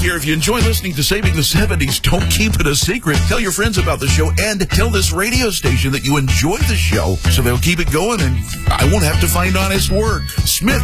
here. If you enjoy listening to Saving the 70s, don't keep it a secret. Tell your friends about the show and tell this radio station that you enjoy the show so they'll keep it going and I won't have to find honest work. Smith